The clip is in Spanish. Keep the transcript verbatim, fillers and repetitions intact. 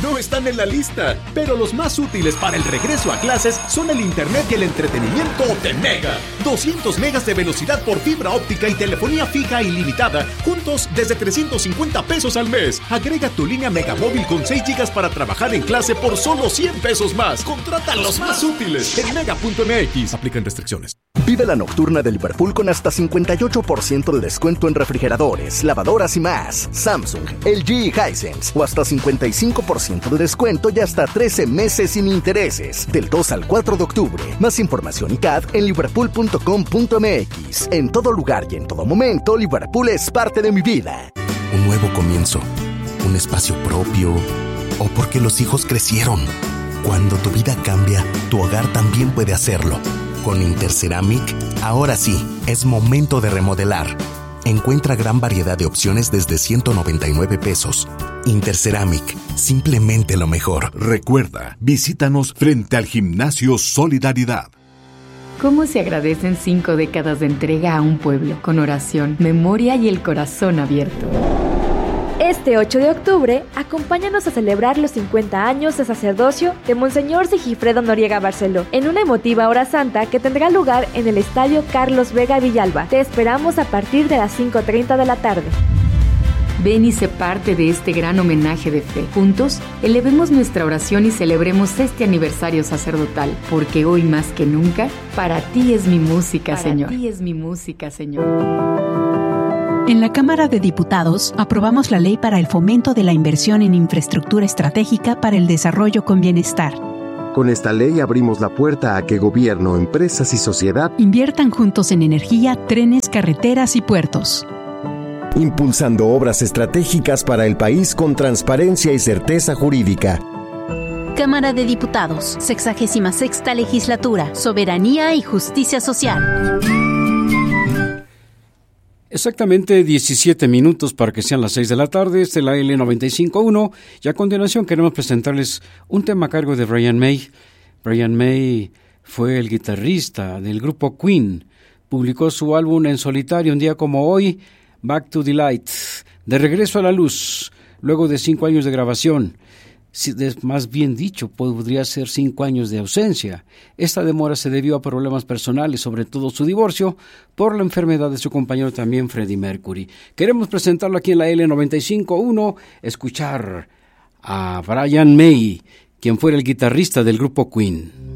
no están en la lista, pero los más útiles para el regreso a clases son el internet y el entretenimiento de Mega. doscientos megas de velocidad por fibra óptica y telefonía fija ilimitada, juntos desde trescientos cincuenta pesos al mes. Agrega tu línea Megamóvil con seis gigas para trabajar en clase por solo cien pesos más. Contrata los más útiles en mega punto m x. Aplican restricciones. Vive la nocturna de Liverpool con hasta cincuenta y ocho por ciento de descuento en refrigeradores, lavadoras y más. Samsung, L G y Hisense. O hasta cincuenta y cinco por ciento de descuento y hasta trece meses sin intereses. Del dos al cuatro de octubre. Más información y C A D en liverpool punto com punto m x. En todo lugar y en todo momento, Liverpool es parte de mi vida. Un nuevo comienzo. Un espacio propio. O porque los hijos crecieron. Cuando tu vida cambia, tu hogar también puede hacerlo. Con Interceramic, ahora sí, es momento de remodelar. Encuentra gran variedad de opciones desde ciento noventa y nueve pesos. Interceramic, simplemente lo mejor. Recuerda, visítanos frente al Gimnasio Solidaridad. ¿Cómo se agradecen cinco décadas de entrega a un pueblo con oración, memoria y el corazón abierto? Este ocho de octubre, acompáñanos a celebrar los cincuenta años de sacerdocio de Monseñor Sigifredo Noriega Barceló, en una emotiva hora santa que tendrá lugar en el Estadio Carlos Vega Villalba. Te esperamos a partir de las cinco treinta de la tarde. Ven y sé parte de este gran homenaje de fe. Juntos, elevemos nuestra oración y celebremos este aniversario sacerdotal, porque hoy más que nunca, para ti es mi música, Para Señor. ti Para ti es mi música, Señor. En la Cámara de Diputados aprobamos la ley para el fomento de la inversión en infraestructura estratégica para el desarrollo con bienestar. Con esta ley abrimos la puerta a que gobierno, empresas y sociedad inviertan juntos en energía, trenes, carreteras y puertos. Impulsando obras estratégicas para el país con transparencia y certeza jurídica. Cámara de Diputados, sexagésima sexta legislatura, soberanía y justicia social. Exactamente diecisiete minutos para que sean las seis de la tarde, este es la L noventa y cinco punto uno, y a continuación queremos presentarles un tema a cargo de Brian May. Brian May fue el guitarrista del grupo Queen, publicó su álbum en solitario un día como hoy, Back to the Light, de regreso a la luz, luego de cinco años de grabación. Más bien dicho, podría ser cinco años de ausencia. Esta demora se debió a problemas personales, sobre todo su divorcio, por la enfermedad de su compañero también, Freddie Mercury. Queremos presentarlo aquí en la L noventa y cinco punto uno, escuchar a Brian May, quien fuera el guitarrista del grupo Queen.